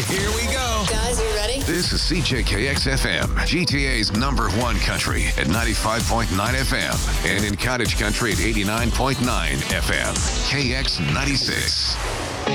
Here we go. Guys, you ready? This is CJKX FM, GTA's number one country at 95.9 FM and in Cottage Country at 89.9 FM. KX 96.